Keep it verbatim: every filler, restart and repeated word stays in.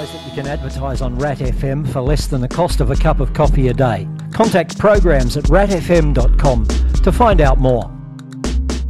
realise that you can advertise on Rat F M for less than the cost of a cup of coffee a day? Contact programs at rat f m dot com to find out more.